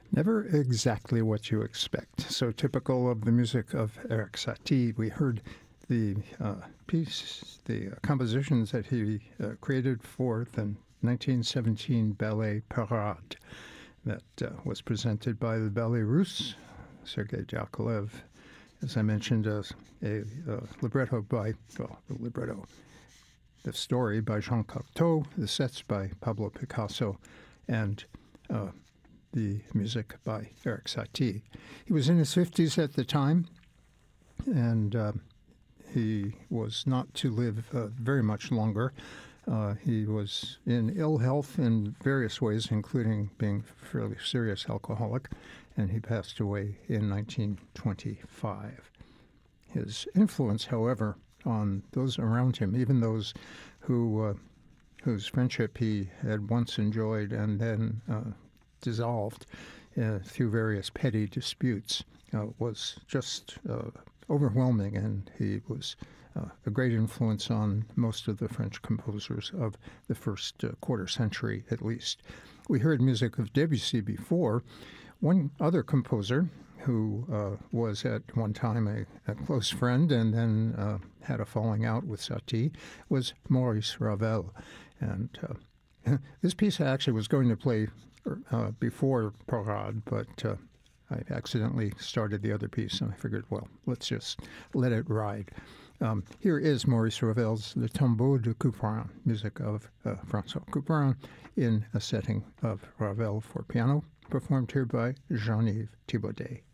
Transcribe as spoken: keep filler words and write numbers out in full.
Never exactly what you expect. So typical of the music of Erik Satie. We heard the uh, piece, the uh, compositions that he uh, created for the nineteen seventeen ballet Parade that uh, was presented by the Ballet Russe, Sergei Diaghilev. As I mentioned, uh, a uh, libretto by, well, the libretto, the story by Jean Cocteau, the sets by Pablo Picasso, and uh, the music by Erik Satie. He was in his fifties at the time, and uh, he was not to live uh, very much longer. Uh, he was in ill health in various ways, including being a fairly serious alcoholic, and he passed away in nineteen twenty-five. His influence, however, on those around him, even those who uh, whose friendship he had once enjoyed and then uh, dissolved uh, through various petty disputes, uh, was just uh, overwhelming, and he was uh, a great influence on most of the French composers of the first uh, quarter century, at least. We heard music of Debussy before. One other composer who uh, was at one time a, a close friend and then uh, had a falling out with Satie was Maurice Ravel. And uh, this piece actually was going to play Uh, before Parade, but uh, I accidentally started the other piece, and I figured, well, let's just let it ride. Um, here is Maurice Ravel's Le Tombeau de Couperin, music of uh, François Couperin, in a setting of Ravel for piano, performed here by Jean-Yves Thibaudet.